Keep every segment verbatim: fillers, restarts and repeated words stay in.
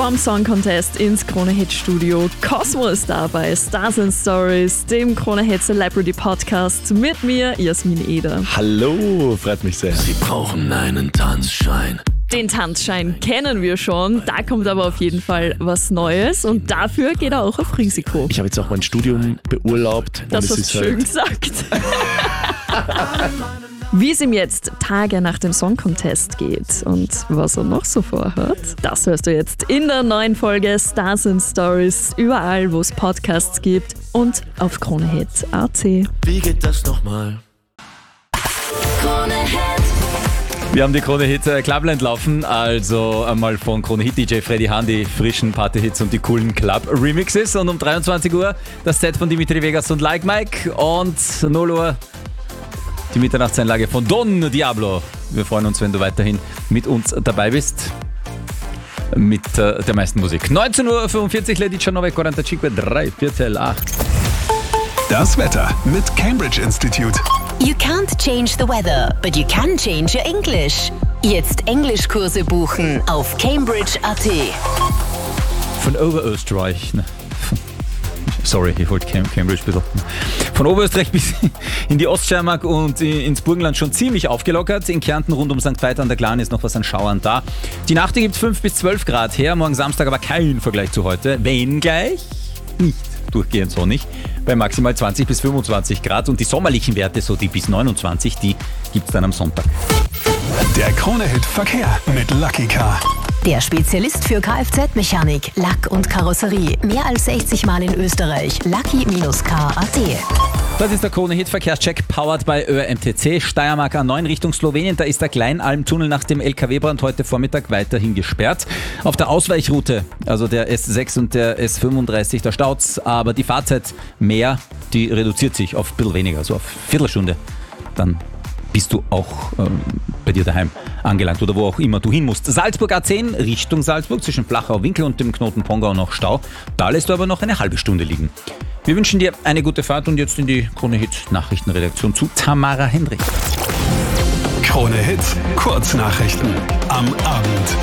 Vom Song Contest ins Krone-Hit-Studio. Cosmo ist da bei Stars and Stories, dem Krone-Hit Celebrity Podcast mit mir, Jasmin Eder. Hallo, freut mich sehr. Sie brauchen einen Tanzschein. Den Tanzschein kennen wir schon, da kommt aber auf jeden Fall was Neues und dafür geht er auch auf Risiko. Ich habe jetzt auch mein Studium beurlaubt. Das und hast es ist du schön halt gesagt. Wie es ihm jetzt Tage nach dem Song Contest geht und was er noch so vorhat, das hörst du jetzt in der neuen Folge Stars and Stories, überall wo es Podcasts gibt und auf Krone-Hit punkt a t. Wie geht das nochmal? Wir haben die Krone-Hit Clubland laufen, also einmal von Krone-Hit D J Freddy Hahn, die frischen Party-Hits und die coolen Club-Remixes. Und um dreiundzwanzig Uhr das Set von Dimitri Vegas und Like Mike und null Uhr die Mitternachtseinlage von Don Diablo. Wir freuen uns, wenn du weiterhin mit uns dabei bist. Mit äh, der meisten Musik. neunzehn Uhr fünfundvierzig, Lady Chanove, quarantacinque, drei Viertel acht. Das Wetter mit Cambridge Institute. You can't change the weather, but you can change your English. Jetzt Englischkurse buchen auf Cambridge punkt a t. Von Oberösterreich. Ne? Sorry, ich wollte Cambridge besuchen. Von Oberösterreich bis in die Oststeiermark und ins Burgenland schon ziemlich aufgelockert. In Kärnten rund um Sankt Veit an der Glan ist noch was an Schauern da. Die Nacht gibt fünf bis zwölf Grad her. Morgen Samstag aber kein Vergleich zu heute. Wenn gleich nicht durchgehend sonnig. Bei maximal zwanzig bis fünfundzwanzig Grad. Und die sommerlichen Werte, so die bis neunundzwanzig, die gibt es dann am Sonntag. Der Krone-Hit Verkehr mit Lucky Car. Der Spezialist für Kfz-Mechanik, Lack und Karosserie. Mehr als sechzig Mal in Österreich. Lucky Car punkt a t. Das ist der Krone-Hit Verkehrscheck, powered by Ö M T C. Steiermark A neun Richtung Slowenien. Da ist der Kleinalmtunnel nach dem L K W-Brand heute Vormittag weiterhin gesperrt. Auf der Ausweichroute, also der S sechs und der S fünfunddreißig, da staut's. Aber die Fahrzeit mehr, die reduziert sich auf ein bisschen weniger, also auf eine Viertelstunde. Dann bist du auch ähm, bei dir daheim angelangt oder wo auch immer du hin musst. Salzburg A zehn Richtung Salzburg zwischen Flachau-Winkel und dem Knoten Pongau noch Stau. Da lässt du aber noch eine halbe Stunde liegen. Wir wünschen dir eine gute Fahrt und jetzt in die Krone-Hit Nachrichtenredaktion zu Tamara Hendrich. Krone-Hit Kurznachrichten am Abend.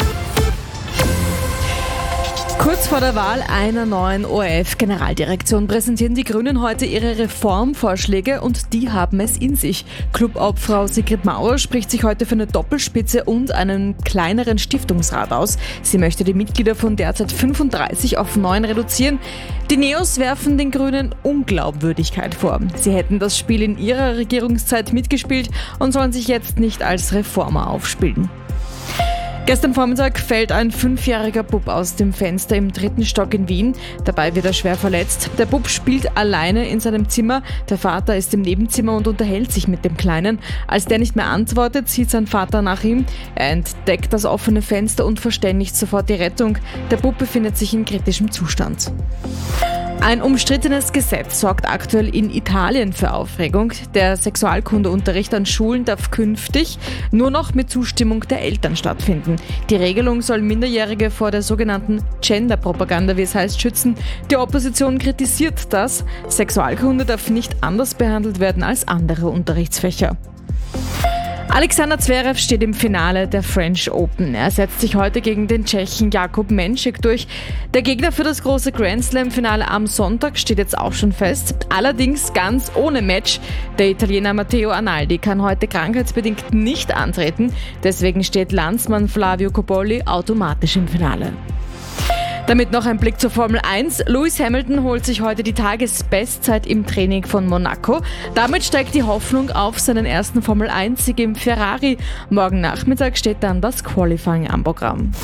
Kurz vor der Wahl einer neuen O R F-Generaldirektion präsentieren die Grünen heute ihre Reformvorschläge und die haben es in sich. Clubobfrau Sigrid Mauer spricht sich heute für eine Doppelspitze und einen kleineren Stiftungsrat aus. Sie möchte die Mitglieder von derzeit fünfunddreißig auf neun reduzieren. Die Neos werfen den Grünen Unglaubwürdigkeit vor. Sie hätten das Spiel in ihrer Regierungszeit mitgespielt und sollen sich jetzt nicht als Reformer aufspielen. Gestern Vormittag fällt ein fünfjähriger Bub aus dem Fenster im dritten Stock in Wien. Dabei wird er schwer verletzt. Der Bub spielt alleine in seinem Zimmer. Der Vater ist im Nebenzimmer und unterhält sich mit dem Kleinen. Als der nicht mehr antwortet, zieht sein Vater nach ihm. Er entdeckt das offene Fenster und verständigt sofort die Rettung. Der Bub befindet sich in kritischem Zustand. Ein umstrittenes Gesetz sorgt aktuell in Italien für Aufregung. Der Sexualkundeunterricht an Schulen darf künftig nur noch mit Zustimmung der Eltern stattfinden. Die Regelung soll Minderjährige vor der sogenannten Gender-Propaganda, wie es heißt, schützen. Die Opposition kritisiert das. Sexualkunde darf nicht anders behandelt werden als andere Unterrichtsfächer. Alexander Zverev steht im Finale der French Open. Er setzt sich heute gegen den Tschechen Jakub Menšek durch. Der Gegner für das große Grand Slam-Finale am Sonntag steht jetzt auch schon fest. Allerdings ganz ohne Match. Der Italiener Matteo Arnaldi kann heute krankheitsbedingt nicht antreten. Deswegen steht Landsmann Flavio Cobolli automatisch im Finale. Damit noch ein Blick zur Formel eins. Lewis Hamilton holt sich heute die Tagesbestzeit im Training von Monaco. Damit steigt die Hoffnung auf seinen ersten Formel eins Sieg im Ferrari. Morgen Nachmittag steht dann das Qualifying am Programm.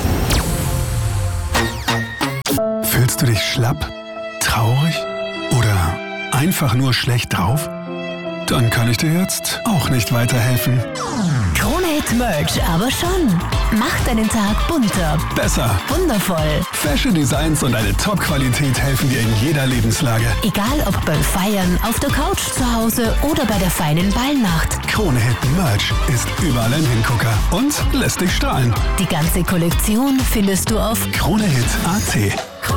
Fühlst du dich schlapp, traurig oder einfach nur schlecht drauf? Dann kann ich dir jetzt auch nicht weiterhelfen. Krone-Hit Merch aber schon. Macht deinen Tag bunter, Besser. wundervoll. Fashion Designs und eine Top-Qualität helfen dir in jeder Lebenslage. Egal ob beim Feiern, auf der Couch zu Hause oder bei der feinen Ballnacht. Krone-Hit Merch ist überall ein Hingucker und lässt dich strahlen. Die ganze Kollektion findest du auf Krone-Hit punkt a t.